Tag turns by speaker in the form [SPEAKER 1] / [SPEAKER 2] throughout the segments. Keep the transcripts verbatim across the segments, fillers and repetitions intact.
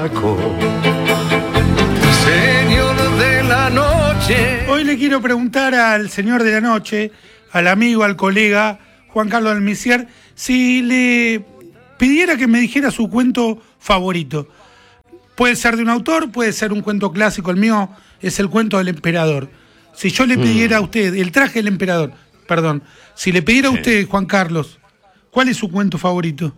[SPEAKER 1] Señor de la noche.
[SPEAKER 2] Hoy le quiero preguntar al señor de la noche, al amigo, al colega Juan Carlos Almiciar, si le pidiera que me dijera su cuento favorito. Puede ser de un autor, puede ser un cuento clásico. El mío es el cuento del emperador. Si yo le pidiera a usted, el traje del emperador, perdón, si le pidiera a usted, Juan Carlos, ¿cuál es su cuento favorito?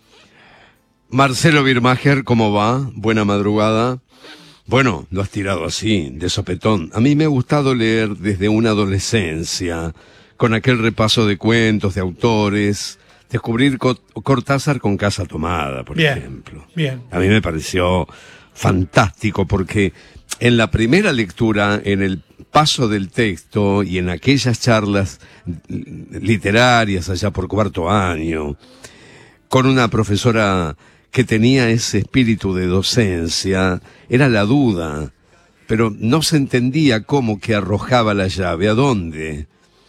[SPEAKER 3] Marcelo Birmacher, ¿cómo va? Buena madrugada. Bueno, lo has tirado así, de sopetón. A mí me ha gustado leer desde una adolescencia, con aquel repaso de cuentos, de autores, descubrir Cortázar con Casa Tomada, por
[SPEAKER 2] bien,
[SPEAKER 3] ejemplo.
[SPEAKER 2] Bien.
[SPEAKER 3] A mí me pareció fantástico porque en la primera lectura, en el paso del texto y en aquellas charlas literarias allá por cuarto año, con una profesora que tenía ese espíritu de docencia, era la duda, pero no se entendía cómo que arrojaba la llave, a dónde,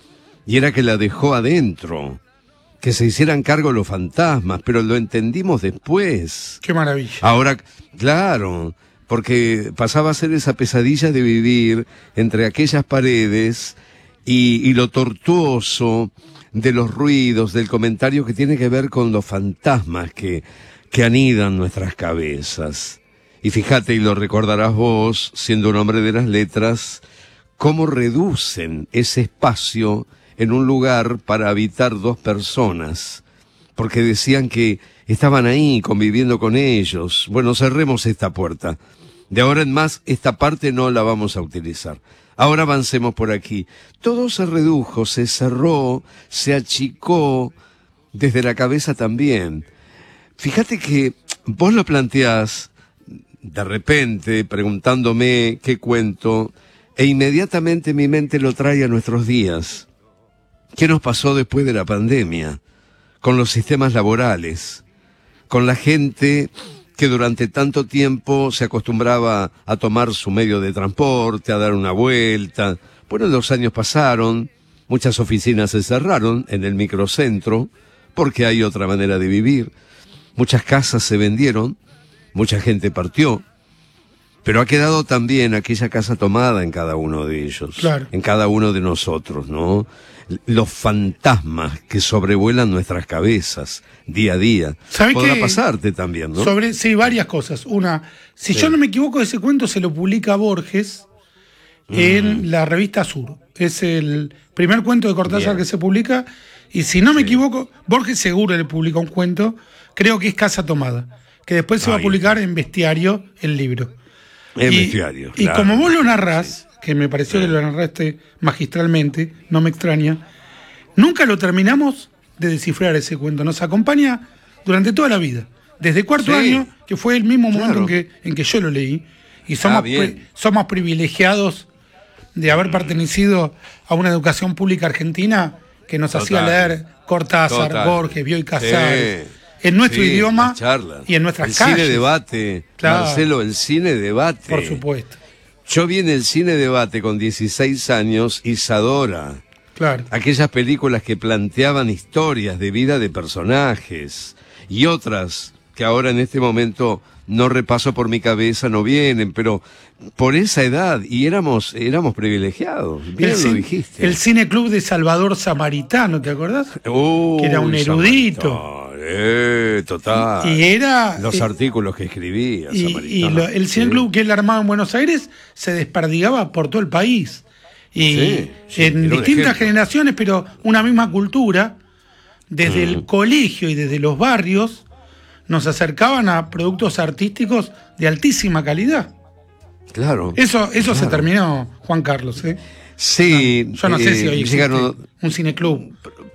[SPEAKER 3] y era que la dejó adentro, que se hicieran cargo los fantasmas, pero lo entendimos después.
[SPEAKER 2] ¡Qué maravilla!
[SPEAKER 3] Ahora, claro, porque pasaba a ser esa pesadilla de vivir entre aquellas paredes y, y lo tortuoso de los ruidos, del comentario que tiene que ver con los fantasmas que, que anidan nuestras cabezas. Y fíjate, y lo recordarás vos, siendo un hombre de las letras, cómo reducen ese espacio en un lugar para habitar dos personas, porque decían que estaban ahí conviviendo con ellos. Bueno, cerremos esta puerta. De ahora en más, esta parte no la vamos a utilizar. Ahora avancemos por aquí. Todo se redujo, se cerró, se achicó, desde la cabeza también. Fíjate que vos lo planteás de repente, preguntándome qué cuento, e inmediatamente mi mente lo trae a nuestros días. ¿Qué nos pasó después de la pandemia? Con los sistemas laborales, con la gente que durante tanto tiempo se acostumbraba a tomar su medio de transporte, a dar una vuelta. Bueno, los años pasaron, muchas oficinas se cerraron en el microcentro, porque hay otra manera de vivir. Muchas casas se vendieron, mucha gente partió, pero ha quedado también aquella casa tomada en cada uno de ellos,
[SPEAKER 2] claro,
[SPEAKER 3] en cada uno de nosotros, ¿no? Los fantasmas que sobrevuelan nuestras cabezas día a día. Podrá pasarte también, ¿no?
[SPEAKER 2] Sobre, sí, varias cosas. Una, si sí. yo no me equivoco, ese cuento se lo publica Borges mm. en la revista Sur. Es el primer cuento de Cortázar Bien. que se publica. Y si no me sí. equivoco, Borges seguro le publica un cuento, creo que es Casa Tomada, que después se Ahí va a publicar está. en Bestiario, el libro.
[SPEAKER 3] En
[SPEAKER 2] y,
[SPEAKER 3] Bestiario,
[SPEAKER 2] Y
[SPEAKER 3] claro.
[SPEAKER 2] como vos lo narrás, sí. que me pareció sí. que lo narraste magistralmente, no me extraña, nunca lo terminamos de descifrar ese cuento. Nos acompaña durante toda la vida. Desde cuarto sí. año, que fue el mismo momento claro. en, que, en que yo lo leí, y somos, ah, pri somos privilegiados de haber pertenecido a una educación pública argentina que nos Total. hacía leer Cortázar, Total. Borges, Bioy Casares, sí. en nuestro sí, idioma y en nuestras
[SPEAKER 3] el
[SPEAKER 2] calles.
[SPEAKER 3] El cine debate, claro. Marcelo, el cine debate.
[SPEAKER 2] Por supuesto.
[SPEAKER 3] Yo vi en el cine debate con dieciséis años Isadora.
[SPEAKER 2] Claro.
[SPEAKER 3] Aquellas películas que planteaban historias de vida de personajes y otras que ahora en este momento no repaso por mi cabeza, no vienen, pero por esa edad, y éramos éramos privilegiados, bien
[SPEAKER 2] el
[SPEAKER 3] lo
[SPEAKER 2] cine,
[SPEAKER 3] dijiste.
[SPEAKER 2] El Cine Club de Salvador Samaritano, ¿te acordás?
[SPEAKER 3] Uh,
[SPEAKER 2] que era un erudito.
[SPEAKER 3] Eh, total.
[SPEAKER 2] Y era...
[SPEAKER 3] Los
[SPEAKER 2] eh,
[SPEAKER 3] artículos que escribía
[SPEAKER 2] y,
[SPEAKER 3] Samaritano.
[SPEAKER 2] Y lo, el Cine sí. Club que él armaba en Buenos Aires se desperdigaba por todo el país. Y
[SPEAKER 3] sí, sí,
[SPEAKER 2] en distintas generaciones, pero una misma cultura, desde mm. el colegio y desde los barrios, nos acercaban a productos artísticos de altísima calidad.
[SPEAKER 3] Claro.
[SPEAKER 2] Eso eso
[SPEAKER 3] claro.
[SPEAKER 2] se terminó, Juan Carlos, ¿eh?
[SPEAKER 3] Sí.
[SPEAKER 2] No, yo no eh, sé si hoy existe
[SPEAKER 3] llegaron...
[SPEAKER 2] un cineclub.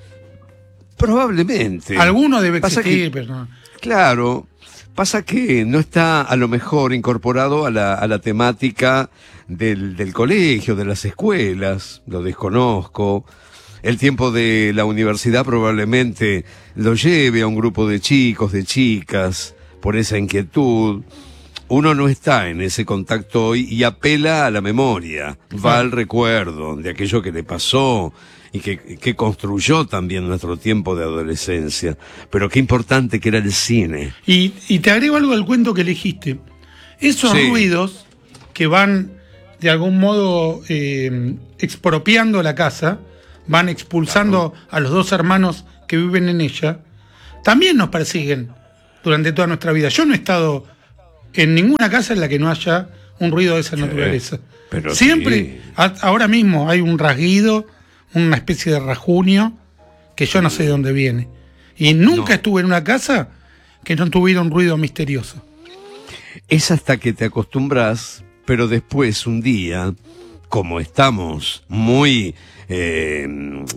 [SPEAKER 3] Probablemente.
[SPEAKER 2] Alguno debe
[SPEAKER 3] pasa
[SPEAKER 2] existir,
[SPEAKER 3] que,
[SPEAKER 2] pero no.
[SPEAKER 3] Claro. Pasa que no está a lo mejor incorporado a la, a la temática del, del colegio, de las escuelas, lo desconozco. El tiempo de la universidad probablemente lo lleve a un grupo de chicos, de chicas, por esa inquietud. Uno no está en ese contacto hoy y apela a la memoria, va al recuerdo de aquello que le pasó y que, que construyó también nuestro tiempo de adolescencia. Pero qué importante que era el cine.
[SPEAKER 2] Y, y te agrego algo del cuento que elegiste. Esos
[SPEAKER 3] Sí.
[SPEAKER 2] ruidos que van de algún modo eh, expropiando la casa, van expulsando a los dos hermanos que viven en ella, también nos persiguen durante toda nuestra vida. Yo no he estado en ninguna casa en la que no haya un ruido de esa
[SPEAKER 3] Sí,
[SPEAKER 2] naturaleza.
[SPEAKER 3] pero
[SPEAKER 2] Siempre,
[SPEAKER 3] sí.
[SPEAKER 2] a- ahora mismo hay un rasguido, una especie de rajunio, que yo no sé de dónde viene. Y nunca
[SPEAKER 3] No.
[SPEAKER 2] estuve en una casa que no tuviera un ruido misterioso.
[SPEAKER 3] Es hasta que te acostumbras, pero después un día, como estamos muy eh,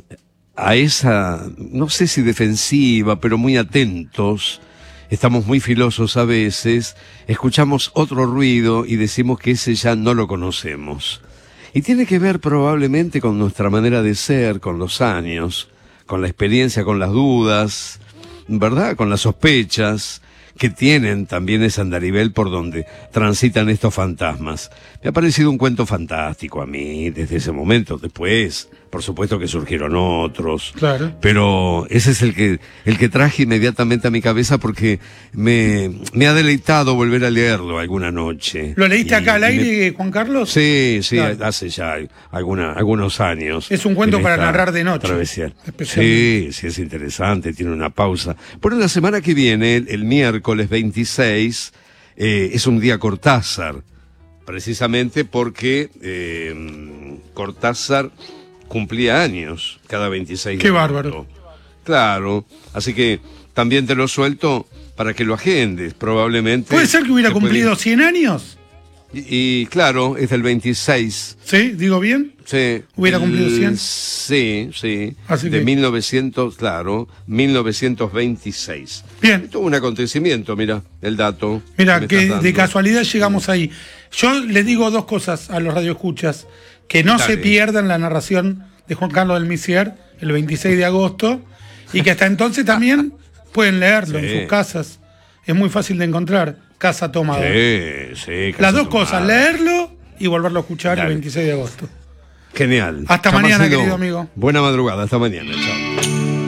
[SPEAKER 3] a esa, no sé si defensiva, pero muy atentos, estamos muy filosos a veces, escuchamos otro ruido y decimos que ese ya no lo conocemos. Y tiene que ver probablemente con nuestra manera de ser, con los años, con la experiencia, con las dudas, ¿verdad? Con las sospechas que tienen también ese andarivel por donde transitan estos fantasmas. Me ha parecido un cuento fantástico a mí desde ese momento. Después, por supuesto que surgieron otros.
[SPEAKER 2] Claro.
[SPEAKER 3] Pero ese es el que, el que traje inmediatamente a mi cabeza porque me, me ha deleitado volver a leerlo alguna noche.
[SPEAKER 2] ¿Lo leíste
[SPEAKER 3] Y-
[SPEAKER 2] acá al
[SPEAKER 3] y me-
[SPEAKER 2] aire, Juan Carlos?
[SPEAKER 3] Sí, sí,
[SPEAKER 2] Claro.
[SPEAKER 3] hace ya alguna, algunos años.
[SPEAKER 2] Es un cuento
[SPEAKER 3] en
[SPEAKER 2] para
[SPEAKER 3] esta
[SPEAKER 2] narrar de noche,
[SPEAKER 3] travesía.
[SPEAKER 2] especialmente.
[SPEAKER 3] Sí, sí, es interesante, tiene una pausa. Bueno, la semana que viene, el, el miércoles veintiséis, eh, es un día Cortázar, precisamente porque eh, Cortázar cumplía años cada veintiséis
[SPEAKER 2] Qué
[SPEAKER 3] de
[SPEAKER 2] bárbaro.
[SPEAKER 3] agosto. Claro, así que también te lo suelto para que lo agendes, probablemente.
[SPEAKER 2] ¿Puede ser que hubiera
[SPEAKER 3] te puede-
[SPEAKER 2] cumplido cien años?
[SPEAKER 3] y, y claro, es del veintiséis.
[SPEAKER 2] ¿Sí? ¿Digo bien?
[SPEAKER 3] Sí.
[SPEAKER 2] ¿Hubiera cumplido cien?
[SPEAKER 3] Sí, sí.
[SPEAKER 2] Así
[SPEAKER 3] de
[SPEAKER 2] que-
[SPEAKER 3] mil novecientos, claro, mil novecientos veintiséis.
[SPEAKER 2] Bien.
[SPEAKER 3] Esto es un acontecimiento, mira, el dato.
[SPEAKER 2] Mira,
[SPEAKER 3] me
[SPEAKER 2] que
[SPEAKER 3] estás
[SPEAKER 2] de
[SPEAKER 3] dando.
[SPEAKER 2] casualidad llegamos ahí. Yo les digo dos cosas a los radioescuchas. Que no
[SPEAKER 3] Dale.
[SPEAKER 2] se pierdan la narración de Juan Carlos del Misier el veintiséis de agosto y que hasta entonces también pueden leerlo
[SPEAKER 3] Sí.
[SPEAKER 2] en sus casas. Es muy fácil de encontrar. Casa Tomada.
[SPEAKER 3] Sí, sí.
[SPEAKER 2] Las
[SPEAKER 3] Casa
[SPEAKER 2] dos
[SPEAKER 3] Tomada.
[SPEAKER 2] cosas, leerlo y volverlo a escuchar
[SPEAKER 3] Dale.
[SPEAKER 2] el veintiséis de agosto.
[SPEAKER 3] Genial.
[SPEAKER 2] Hasta
[SPEAKER 3] Ya,
[SPEAKER 2] mañana,
[SPEAKER 3] Marcelo,
[SPEAKER 2] querido amigo.
[SPEAKER 3] Buena madrugada, hasta mañana. Chao.